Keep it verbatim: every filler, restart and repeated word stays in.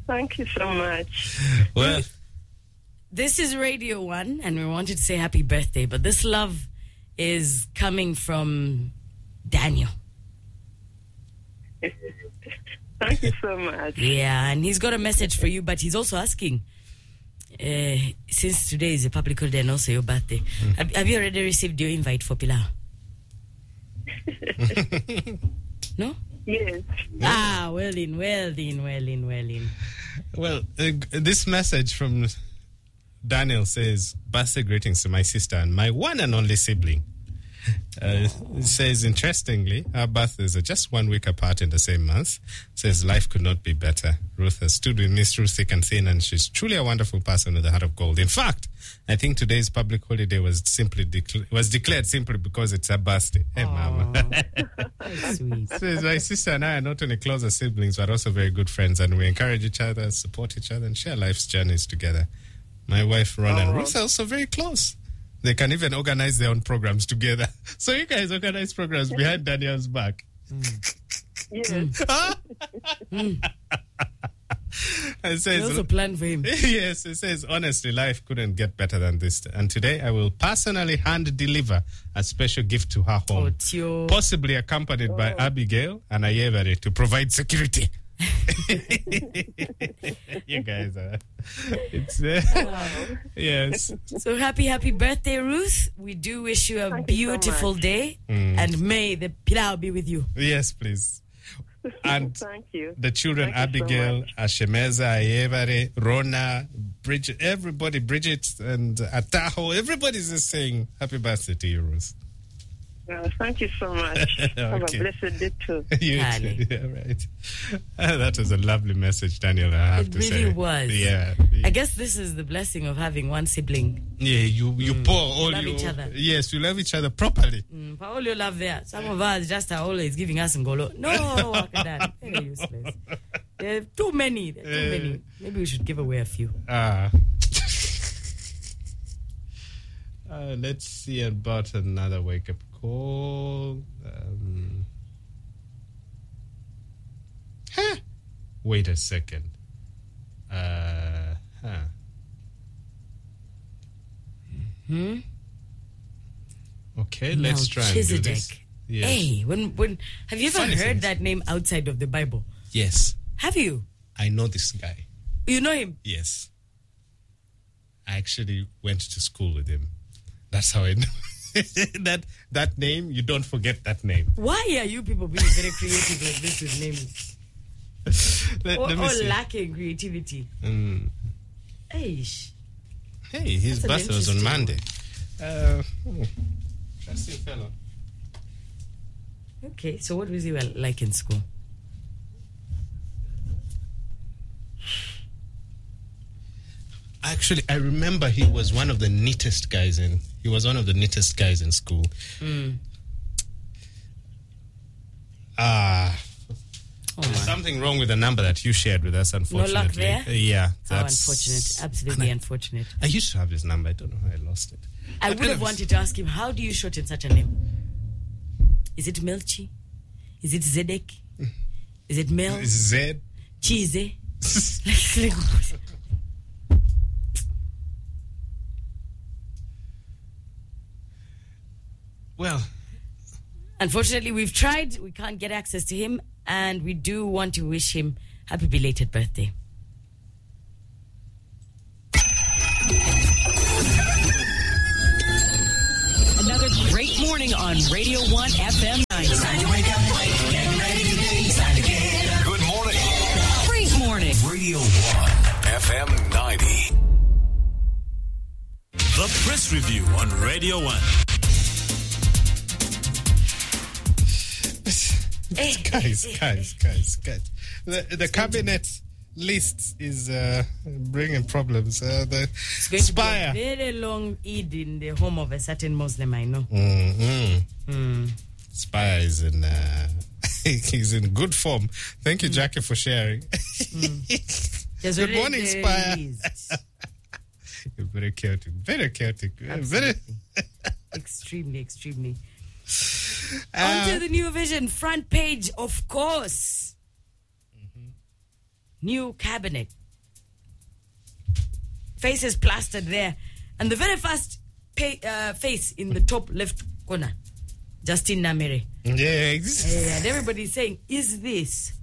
Thank you so much. Well, this is Radio One, and we wanted to say happy birthday, but this love is coming from Daniel. Thank you so much. Yeah, and he's got a message for you, but he's also asking, uh, since today is a public holiday and also your birthday, mm. have, have you already received your invite for Pilau? No? Yes. Ah, well in, well in, well in, well in. Well, uh, this message from Daniel says, birthday greetings to my sister and my one and only sibling. Uh, it says, interestingly, our birthdays are just one week apart in the same month. It says, life could not be better. Ruth has stood with me through thick and thin, and she's truly a wonderful person with a heart of gold. In fact, I think today's public holiday was simply decla- was declared simply because it's her birthday. Hey, Mama. That's sweet. Says, my sister and I are not only closer siblings, but also very good friends, and we encourage each other, support each other, and share life's journeys together. My wife, Ron, oh. and Ruth are also very close. They can even organize their own programs together. So you guys organize programs behind Daniel's back. Mm. Yes. Mm. It says, you also plan for him. Yes, it says, honestly, life couldn't get better than this. And today I will personally hand deliver a special gift to her home. Oh, possibly accompanied oh. by Abigail and Ayevare to provide security. You guys are it's uh, wow. Yes. So happy happy birthday, Ruth. We do wish you a Thank beautiful you so day, mm. and may the pilau be with you. Yes, please. And thank you. The children, Thank Abigail, so Ashemeza, Ayevare, Rona, Bridget, everybody, Bridget and Ataho, everybody's just saying happy birthday to you, Ruth. Uh, thank you so much. Okay. Have a blessed day too. You too. Yeah, right. Uh, that was a lovely message, Daniel, I have it to really say. It really was. Yeah, yeah. I guess this is the blessing of having one sibling. Yeah, you, you mm. pour all love your... each other. Yes, you love each other properly. Mm, for all your love there. Some of us just are always giving us ngolo. No, Wakadan. They're useless. There are too many. There are too uh, many. Maybe we should give away a few. Ah. Uh, uh, let's see about another wake-up call. Um, huh. Wait a second. Uh, huh. Hmm? Okay, let's try and do this. Yes. Hey, when when have you ever Funny heard things. that name outside of the Bible? Yes. Have you? I know this guy. You know him? Yes. I actually went to school with him. That's how I know. that that name, you don't forget that name. Why are you people being very creative like this with names? let, or let me or see. lacking creativity? Mm. Eish. Hey, his That's birthday was on Monday. Uh, oh, that's your fellow. Okay, so what was he like in school? Actually, I remember he was one of the neatest guys in. He was one of the neatest guys in school. Mm. Ah. Oh, There's something wrong with the number that you shared with us, unfortunately. No luck there? Uh, yeah. How unfortunate. Absolutely I, unfortunate. I used to have his number. I don't know how I lost it. I but would have anyways. wanted to ask him, how do you shorten such a name? Is it Melchi? Is it Zedek? Is it Mel? Zed? Cheese? Well, unfortunately, we've tried. We can't get access to him, and we do want to wish him happy belated birthday. Another great morning on Radio one F M ninety. Time to wake up, get ready to be, time to get up. Good morning. Great morning. Radio one F M ninety. The Press Review on Radio one. guys, guys, guys, guys. The, the cabinet list is uh, bringing problems. Uh, the it's going Spire. to be a very long Eid in the home of a certain Muslim, I know. Mm-hmm. Mm. Spire is in uh, he's in good form. Thank you, mm. Jackie, for sharing. Mm. Good morning, Spire. You're very chaotic. Very chaotic. Very extremely, extremely. Uh, On to the New Vision front page, of course. Mm-hmm. new cabinet. Faces plastered there. And the very first pay, uh, face in the top left corner, Justin Namere. Yeah. Uh, and everybody's saying, is this